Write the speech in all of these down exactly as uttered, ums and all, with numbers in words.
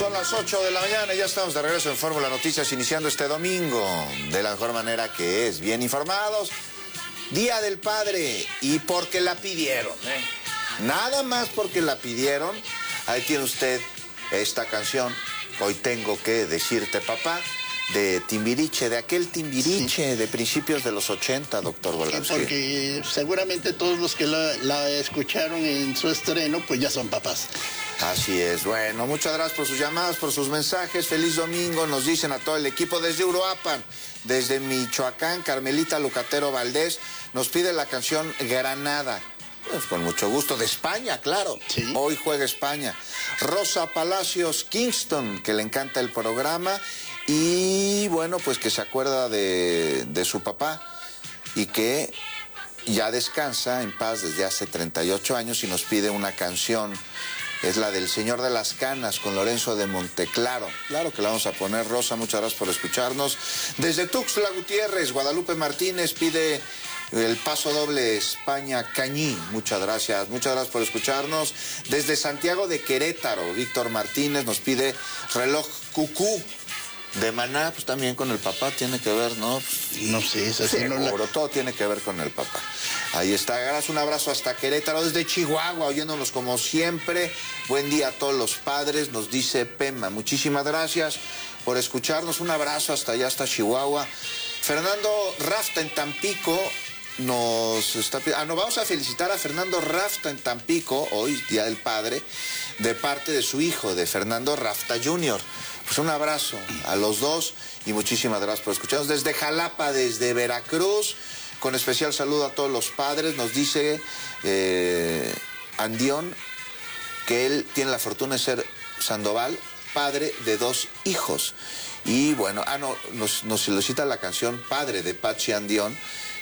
Son las ocho de la mañana y ya estamos de regreso en Fórmula Noticias, iniciando este domingo de la mejor manera que es, bien informados. Día del Padre, y porque la pidieron, ¿eh? Nada más porque la pidieron. Ahí tiene usted esta canción, Hoy tengo que decirte papá, de Timbiriche, de aquel Timbiriche sí. de principios de los ochenta, doctor Volansky. Sí, porque seguramente todos los que la, la escucharon en su estreno, pues ya son papás. Así es. Bueno, muchas gracias por sus llamadas, por sus mensajes. Feliz domingo, nos dicen a todo el equipo desde Uruapan, desde Michoacán. Carmelita Lucatero Valdés nos pide la canción Granada. Pues con mucho gusto, de España, claro. Sí. Hoy juega España. Rosa Palacios Kingston, que le encanta el programa. Y bueno, pues que se acuerda de, de su papá y que ya descansa en paz desde hace treinta y ocho años y nos pide una canción. Es la del Señor de las Canas con Lorenzo de Monteclaro. Claro que la vamos a poner, Rosa, muchas gracias por escucharnos. Desde Tuxtla Gutiérrez, Guadalupe Martínez pide el paso doble España Cañí. Muchas gracias, muchas gracias por escucharnos. Desde Santiago de Querétaro, Víctor Martínez nos pide Reloj Cucú. De Maná, pues también con el papá tiene que ver, ¿no? No sé, es así. Seguro, no la... todo tiene que ver con el papá. Ahí está, gracias, un abrazo hasta Querétaro, desde Chihuahua, oyéndonos como siempre. Buen día a todos los padres, nos dice Pema. Muchísimas gracias por escucharnos, un abrazo hasta allá, hasta Chihuahua. Fernando Rafta en Tampico nos está... Ah, no, vamos a felicitar a Fernando Rafta en Tampico, hoy, Día del Padre, de parte de su hijo, de Fernando Rafta junior Pues un abrazo a los dos y muchísimas gracias por escucharnos. Desde Jalapa, desde Veracruz, con especial saludo a todos los padres, nos dice eh, Andión que él tiene la fortuna de ser Sandoval, padre de dos hijos. Y bueno, ah, no, nos, nos solicita la canción Padre de Pachi Andión,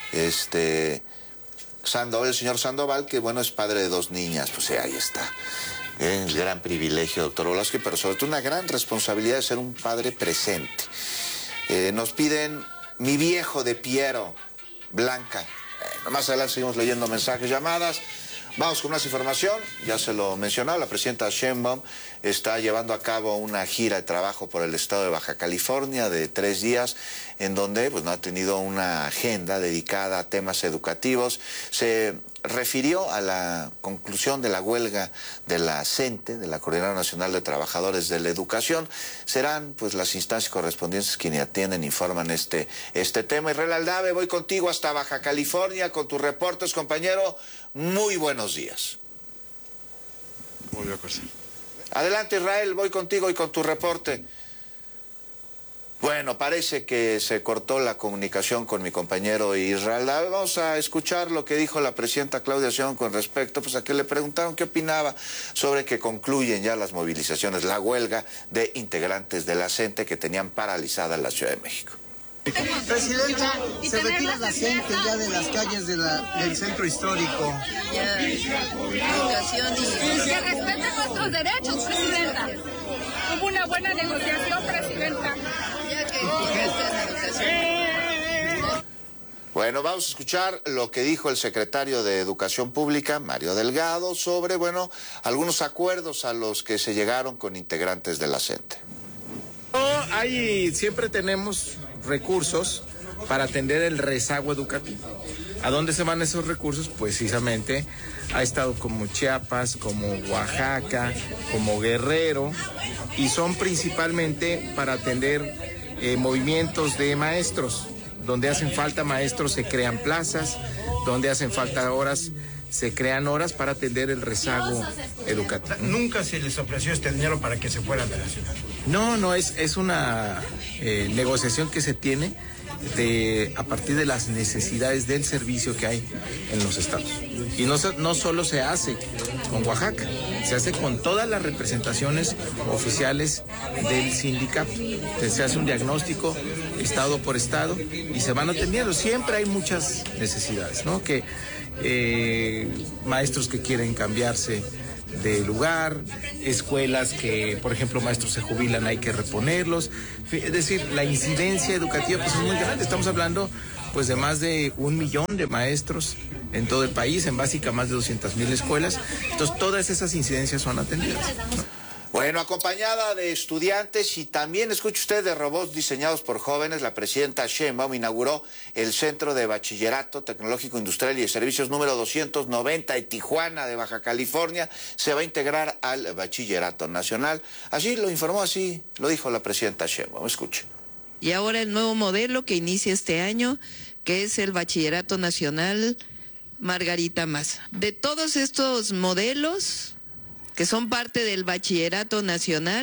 este, Sandoval, el señor Sandoval, que bueno, es padre de dos niñas, pues eh, ahí está. Un gran privilegio, doctor Volansky, pero sobre todo una gran responsabilidad de ser un padre presente. Eh, nos piden Mi viejo de Piero, Blanca. Eh, más adelante seguimos leyendo mensajes, llamadas. Vamos con más información. Ya se lo mencionaba, la presidenta Sheinbaum está llevando a cabo una gira de trabajo por el estado de Baja California de tres días, en donde pues, no ha tenido una agenda dedicada a temas educativos. Se refirió a la conclusión de la huelga de la CENTE, de la Coordinadora Nacional de Trabajadores de la Educación. Serán pues las instancias correspondientes quienes atienden, informan este, este tema. Israel Aldave, voy contigo hasta Baja California con tus reportes, compañero. Muy buenos días. Muy bien, pues. Adelante, Israel, voy contigo y con tu reporte. Bueno, parece que se cortó la comunicación con mi compañero Israel. Vamos a escuchar lo que dijo la presidenta Claudia Sheinbaum con respecto pues, a que le preguntaron qué opinaba sobre que concluyen ya las movilizaciones, la huelga de integrantes de la CENTE que tenían paralizada la Ciudad de México. Presidenta, se retira la CENTE ya de las calles de la, del centro histórico. Ya, educación y... Que respeten nuestros derechos, Presidenta. Hubo una buena negociación, Presidenta. Ya que esta educación. Bueno, vamos a escuchar lo que dijo el secretario de Educación Pública, Mario Delgado, sobre, bueno, algunos acuerdos a los que se llegaron con integrantes de la CENTE. No, ahí siempre tenemos recursos para atender el rezago educativo. ¿A dónde se van esos recursos? Pues precisamente a estados como Chiapas, como Oaxaca, como Guerrero, y son principalmente para atender eh, movimientos de maestros. Donde hacen falta maestros se crean plazas, donde hacen falta horas se crean horas para atender el rezago educativo. ¿Nunca se les ofreció este dinero para que se fueran de la ciudad? No, no, es, es una eh, negociación que se tiene de, a partir de las necesidades del servicio que hay en los estados. Y no, no solo se hace con Oaxaca, se hace con todas las representaciones oficiales del sindicato. Se hace un diagnóstico estado por estado y se van atendiendo. Siempre hay muchas necesidades, ¿no? Que eh, maestros que quieren cambiarse de lugar, escuelas que, por ejemplo, maestros se jubilan, hay que reponerlos. Es decir, la incidencia educativa pues, es muy grande. Estamos hablando pues de más de un millón de maestros en todo el país, en básica más de doscientas mil escuelas. Entonces, todas esas incidencias son atendidas, ¿no? Bueno, acompañada de estudiantes y también, escuche usted, de robots diseñados por jóvenes, la presidenta Sheinbaum inauguró el Centro de Bachillerato Tecnológico Industrial y de Servicios número doscientos noventa de Tijuana, de Baja California. Se va a integrar al Bachillerato Nacional. Así lo informó, así lo dijo la presidenta Sheinbaum. Escuche. Y ahora el nuevo modelo que inicia este año, que es el Bachillerato Nacional Margarita Maza. De todos estos modelos que son parte del Bachillerato Nacional,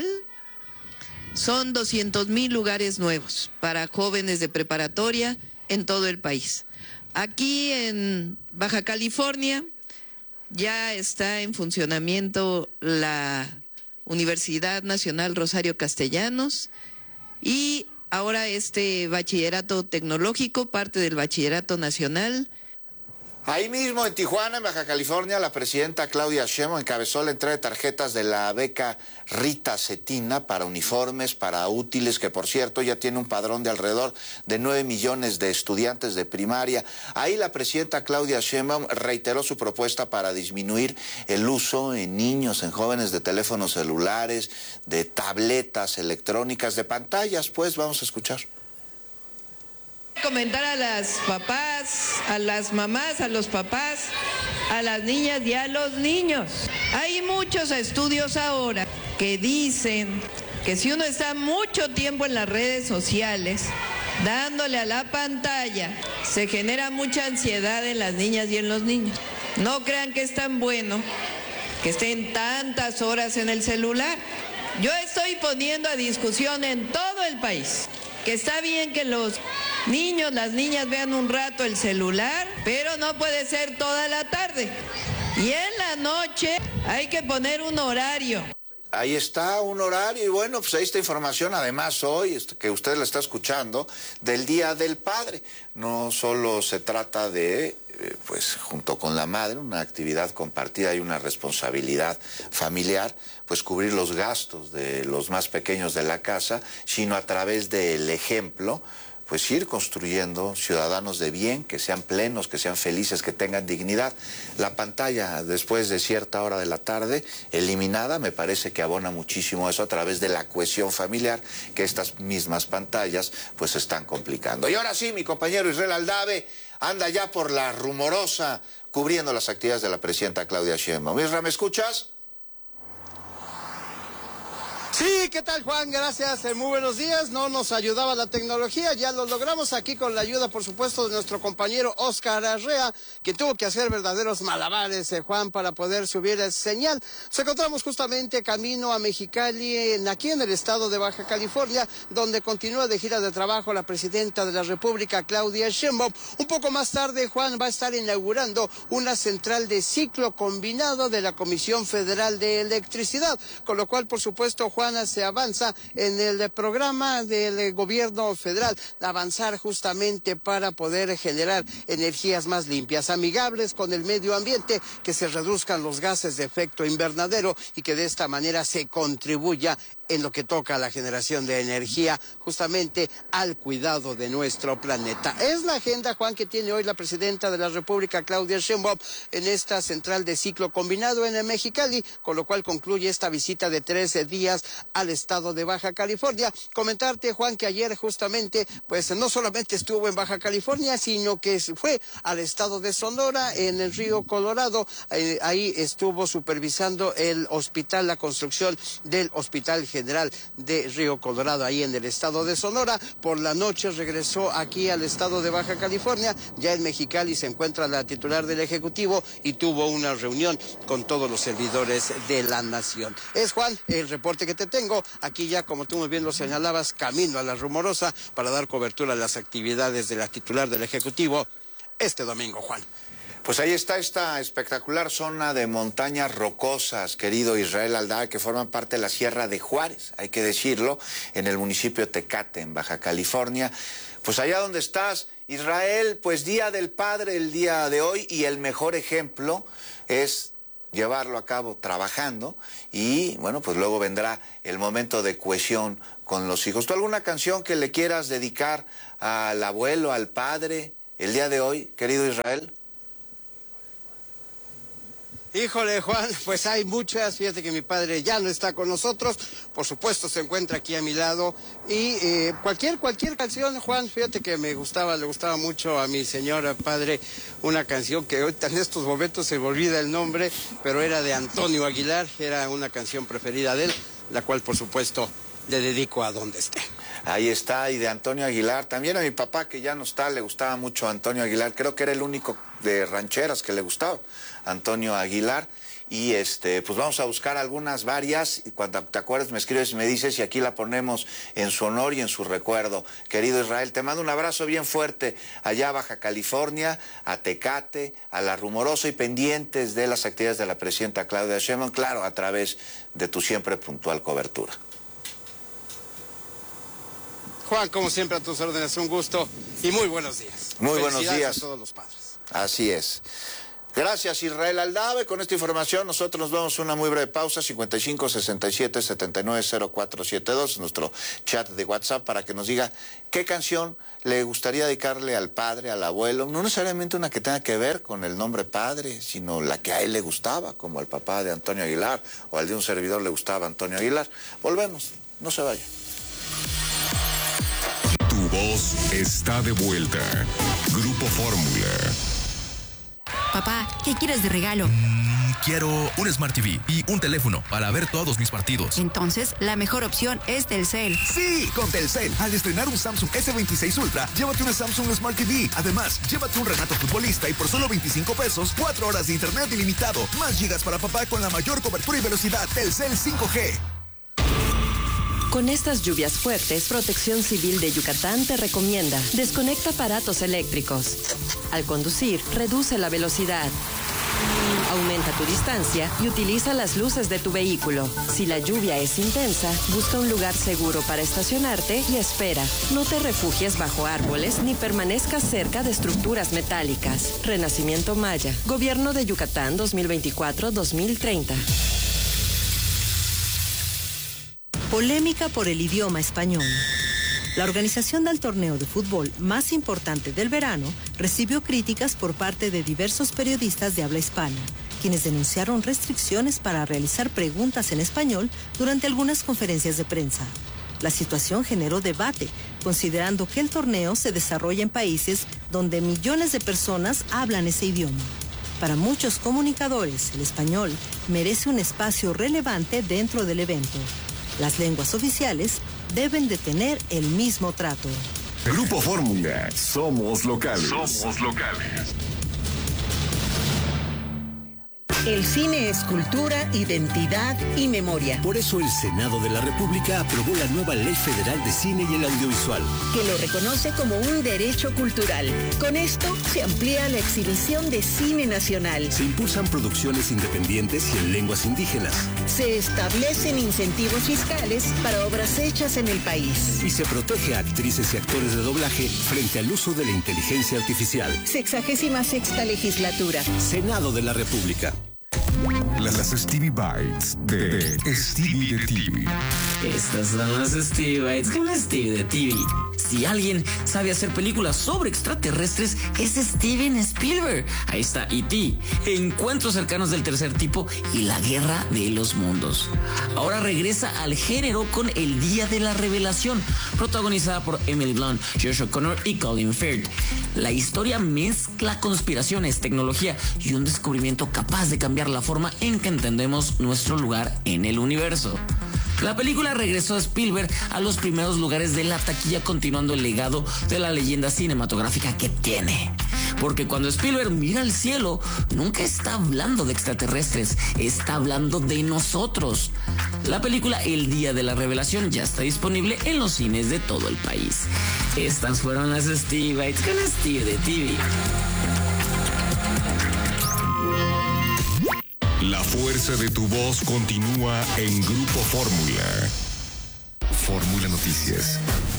son doscientos mil lugares nuevos para jóvenes de preparatoria en todo el país. Aquí en Baja California ya está en funcionamiento la Universidad Nacional Rosario Castellanos y ahora este Bachillerato Tecnológico, parte del Bachillerato Nacional. Ahí mismo en Tijuana, en Baja California, la presidenta Claudia Sheinbaum encabezó la entrega de tarjetas de la beca Rita Cetina para uniformes, para útiles, que por cierto ya tiene un padrón de alrededor de nueve millones de estudiantes de primaria. Ahí la presidenta Claudia Sheinbaum reiteró su propuesta para disminuir el uso en niños, en jóvenes de teléfonos celulares, de tabletas electrónicas, de pantallas. Pues vamos a escuchar. Comentar a las papás, a las mamás, a los papás, a las niñas y a los niños. Hay muchos estudios ahora que dicen que si uno está mucho tiempo en las redes sociales, dándole a la pantalla, se genera mucha ansiedad en las niñas y en los niños. No crean que es tan bueno que estén tantas horas en el celular. Yo estoy poniendo a discusión en todo el país que está bien que los niños, las niñas vean un rato el celular, pero no puede ser toda la tarde. Y en la noche hay que poner un horario. Ahí está un horario y bueno, pues ahí está información, además hoy, que usted la está escuchando, del Día del Padre. No solo se trata de, eh, pues junto con la madre, una actividad compartida y una responsabilidad familiar, pues cubrir los gastos de los más pequeños de la casa, sino a través del ejemplo, pues ir construyendo ciudadanos de bien, que sean plenos, que sean felices, que tengan dignidad. La pantalla, después de cierta hora de la tarde, eliminada, me parece que abona muchísimo eso a través de la cohesión familiar, que estas mismas pantallas pues están complicando. Y ahora sí, mi compañero Israel Aldave anda ya por la Rumorosa, cubriendo las actividades de la presidenta Claudia Sheinbaum. Israel, ¿me escuchas? Sí, ¿qué tal, Juan? Gracias, eh, muy buenos días. No nos ayudaba la tecnología, ya lo logramos aquí con la ayuda, por supuesto, de nuestro compañero Oscar Arrea, que tuvo que hacer verdaderos malabares, eh, Juan, para poder subir el señal. Nos encontramos justamente camino a Mexicali, en, aquí en el estado de Baja California, donde continúa de gira de trabajo la presidenta de la República, Claudia Sheinbaum. Un poco más tarde, Juan, va a estar inaugurando una central de ciclo combinado de la Comisión Federal de Electricidad, con lo cual, por supuesto, Juan, se avanza en el programa del gobierno federal, avanzar justamente para poder generar energías más limpias, amigables con el medio ambiente, que se reduzcan los gases de efecto invernadero y que de esta manera se contribuya en lo que toca a la generación de energía, justamente al cuidado de nuestro planeta. Es la agenda, Juan, que tiene hoy la presidenta de la República, Claudia Sheinbaum, en esta central de ciclo combinado en el Mexicali, con lo cual concluye esta visita de trece días al estado de Baja California. Comentarte, Juan, que ayer justamente, pues no solamente estuvo en Baja California, sino que fue al estado de Sonora, en el río Colorado. Eh, ahí estuvo supervisando el hospital, la construcción del hospital General de Río Colorado, ahí en el estado de Sonora. Por la noche regresó aquí al estado de Baja California. Ya en Mexicali se encuentra la titular del Ejecutivo y tuvo una reunión con todos los servidores de la nación. Es, Juan, el reporte que te tengo. Aquí ya, como tú muy bien lo señalabas, camino a la Rumorosa para dar cobertura a las actividades de la titular del Ejecutivo este domingo, Juan. Pues ahí está esta espectacular zona de montañas rocosas, querido Israel Aldave, que forman parte de la Sierra de Juárez, hay que decirlo, en el municipio de Tecate, en Baja California. Pues allá donde estás, Israel, pues Día del Padre el día de hoy, y el mejor ejemplo es llevarlo a cabo trabajando, y bueno, pues luego vendrá el momento de cohesión con los hijos. ¿Tú alguna canción que le quieras dedicar al abuelo, al padre, el día de hoy, querido Israel? Híjole, Juan, pues hay muchas. Fíjate que mi padre ya no está con nosotros. Por supuesto, se encuentra aquí a mi lado. Y eh, cualquier, cualquier canción, Juan, fíjate que me gustaba, le gustaba mucho a mi señora padre una canción que ahorita en estos momentos se me olvida el nombre, pero era de Antonio Aguilar, era una canción preferida de él, la cual, por supuesto, le dedico a donde esté. Ahí está, y de Antonio Aguilar. También a mi papá, que ya no está, le gustaba mucho Antonio Aguilar. Creo que era el único de rancheras que le gustaba, Antonio Aguilar. Y este, pues vamos a buscar algunas varias, y cuando te acuerdes me escribes y me dices, y aquí la ponemos en su honor y en su recuerdo. Querido Israel, te mando un abrazo bien fuerte allá a Baja California, a Tecate, a La Rumorosa, y pendientes de las actividades de la presidenta Claudia Sheinbaum, claro, a través de tu siempre puntual cobertura. Juan, como siempre, a tus órdenes, un gusto y muy buenos días. Muy buenos días a todos los padres. Así es. Gracias, Israel Aldave. Con esta información nosotros nos vamos a una muy breve pausa, cincuenta y cinco, sesenta y siete, setenta y nueve, cero cuatro setenta y dos, nuestro chat de WhatsApp, para que nos diga qué canción le gustaría dedicarle al padre, al abuelo. No necesariamente una que tenga que ver con el nombre padre, sino la que a él le gustaba, como al papá de Antonio Aguilar, o al de un servidor le gustaba Antonio Aguilar. Volvemos, no se vaya. Tu voz está de vuelta. Grupo Fórmula. Papá, ¿qué quieres de regalo? Mm, quiero un Smart T V y un teléfono para ver todos mis partidos. Entonces, la mejor opción es Telcel. Sí, con Telcel. Al estrenar un Samsung ese veintiséis Ultra, llévate una Samsung Smart T V. Además, llévate un Renato Futbolista y por solo veinticinco pesos, cuatro horas de internet ilimitado. Más gigas para papá con la mayor cobertura y velocidad. Telcel cinco G. Con estas lluvias fuertes, Protección Civil de Yucatán te recomienda: desconecta aparatos eléctricos. Al conducir, reduce la velocidad. Aumenta tu distancia y utiliza las luces de tu vehículo. Si la lluvia es intensa, busca un lugar seguro para estacionarte y espera. No te refugies bajo árboles ni permanezcas cerca de estructuras metálicas. Renacimiento Maya. Gobierno de Yucatán dos mil veinticuatro a dos mil treinta. Polémica por el idioma español. La organización del torneo de fútbol más importante del verano recibió críticas por parte de diversos periodistas de habla hispana, quienes denunciaron restricciones para realizar preguntas en español durante algunas conferencias de prensa. La situación generó debate, considerando que el torneo se desarrolla en países donde millones de personas hablan ese idioma. Para muchos comunicadores, el español merece un espacio relevante dentro del evento. Las lenguas oficiales deben de tener el mismo trato. Grupo Fórmula, somos locales. Somos locales. El cine es cultura, identidad y memoria. Por eso el Senado de la República aprobó la nueva Ley Federal de Cine y el Audiovisual, que lo reconoce como un derecho cultural. Con esto se amplía la exhibición de cine nacional. Se impulsan producciones independientes y en lenguas indígenas. Se establecen incentivos fiscales para obras hechas en el país. Y se protege a actrices y actores de doblaje frente al uso de la inteligencia artificial. Sexagésima sexta legislatura. Senado de la República. Las Stevie Bites de, de Stevie de T V. Estas son las Stevie Bites con Stevie de T V. Si alguien sabe hacer películas sobre extraterrestres, es Steven Spielberg. Ahí está E T, Encuentros cercanos del tercer tipo y La guerra de los mundos. Ahora regresa al género con El día de la revelación, protagonizada por Emily Blunt, Joshua Connor y Colin Firth. La historia mezcla conspiraciones, tecnología y un descubrimiento capaz de cambiar la forma en que entendemos nuestro lugar en el universo. La película regresó a Spielberg a los primeros lugares de la taquilla, continuando el legado de la leyenda cinematográfica que tiene. Porque cuando Spielberg mira al cielo, nunca está hablando de extraterrestres, está hablando de nosotros. La película El día de la revelación ya está disponible en los cines de todo el país. Estas fueron las Stevie Bites con Steve de T V. La fuerza de tu voz continúa en Grupo Fórmula. Fórmula Noticias.